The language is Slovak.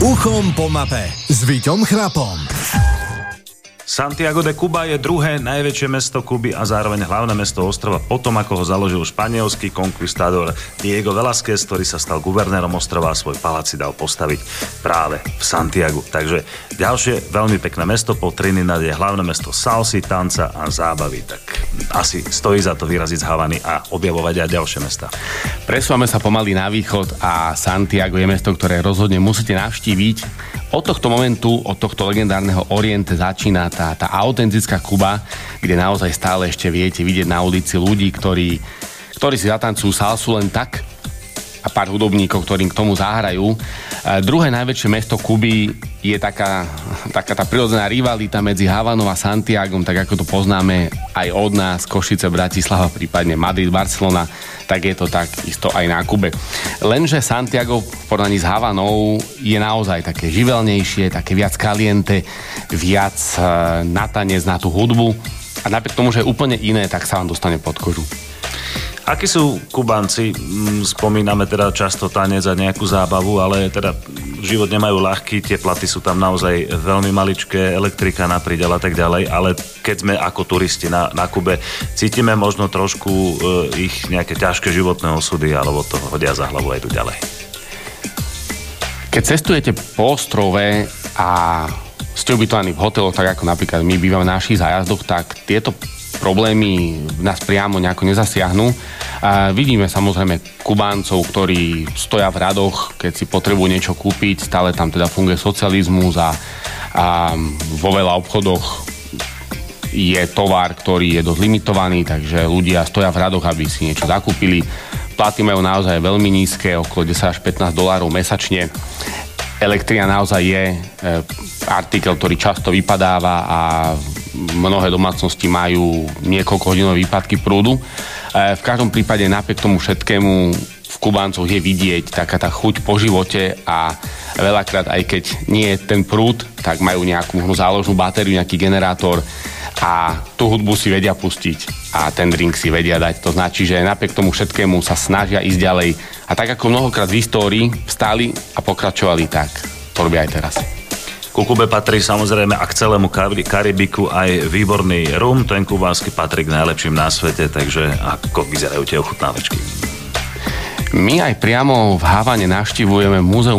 Uchom po mape s Víťom Chrapom. Santiago de Cuba je druhé najväčšie mesto Kuby a zároveň hlavné mesto ostrova potom, ako ho založil španielský konkvistádor Diego Velázquez, ktorý sa stal guvernérom ostrova a svoj palác si dal postaviť práve v Santiagu. Takže ďalšie veľmi pekné mesto po Trinidad je hlavné mesto salsy, tanca a zábavy. Tak asi stojí za to vyraziť z Havany a objavovať aj ďalšie mesta. Presúvame sa pomaly na východ a Santiago je mesto, ktoré rozhodne musíte navštíviť. Od tohto momentu, od tohto legendárneho Oriente začína tá autentická Kuba, kde naozaj stále ešte viete vidieť na ulici ľudí, ktorí si zatancujú salsu len tak a pár hudobníkov, ktorým k tomu zahrajú. Druhé najväčšie mesto Kuby je taká tá prirodzená rivalita medzi Havanou a Santiagom, tak ako to poznáme aj od nás, Košice, Bratislava, prípadne Madrid, Barcelona, tak je to tak isto aj na Kube. Lenže Santiago v porovnaní s Havanou je naozaj také živelnejšie, také viac caliente, viac na tanec, na tú hudbu a napriek tomu, že je úplne iné, tak sa vám dostane pod kožu. Akí sú Kubanci? Spomíname teda často tanec a nejakú zábavu, ale teda život nemajú ľahký, tie platy sú tam naozaj veľmi maličké, elektrika na prídel a tak ďalej, ale keď sme ako turisti na Kube, cítime možno trošku ich nejaké ťažké životné osudy, alebo to hodia za hlavu aj tu ďalej. Keď cestujete po ostrove a ste ubytovaní v hoteloch, tak ako napríklad my bývame na našich zájazdoch, tak tieto problémy nás priamo nejako nezasiahnu. A vidíme samozrejme Kubáncov, ktorí stoja v radoch, keď si potrebujú niečo kúpiť, stále tam teda funguje socializmus a vo veľa obchodoch je tovar, ktorý je dosť limitovaný, takže ľudia stoja v radoch, aby si niečo zakúpili. Platy majú naozaj veľmi nízke, okolo $10 až $15 mesačne. Elektrina naozaj je artikel, ktorý často vypadáva a mnohé domácnosti majú niekoľkohodinové výpadky prúdu. V každom prípade napriek tomu všetkému v Kubáncoch je vidieť taká tá chuť po živote a veľakrát aj keď nie je ten prúd, tak majú nejakú záložnú batériu, nejaký generátor a tú hudbu si vedia pustiť a ten drink si vedia dať. To značí, že napriek tomu všetkému sa snažia ísť ďalej a tak ako mnohokrát v histórii vstali a pokračovali, tak to robia aj teraz. Ku Kube patrí samozrejme a k celému Karibiku aj výborný rum, ten kubánsky patrí k najlepším na svete, takže ako vyzerajú tie ochutnávačky? My aj priamo v Havane navštívujeme múzeum